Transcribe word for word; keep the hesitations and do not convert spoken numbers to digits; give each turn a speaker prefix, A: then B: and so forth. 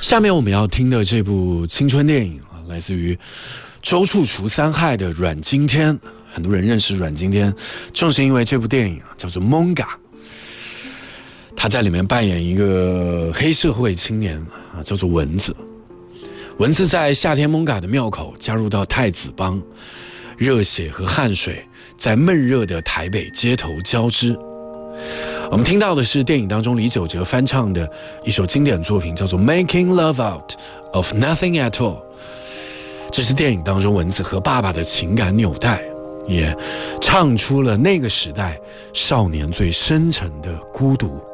A: 下面我们要听的这部青春电影啊，来自于周处除三害的阮经天。很多人认识阮经天，正是因为这部电影叫做《蒙嘎》，他在里面扮演一个黑社会青年啊，叫做蚊子。蚊子在夏天蒙嘎的庙口加入到太子帮，热血和汗水在闷热的台北街头交织。我们听到的是电影当中李玖哲翻唱的一首经典作品，叫做《Making Love Out of Nothing at All》。这是电影当中蚊子和爸爸的情感纽带，也唱出了那个时代少年最深沉的孤独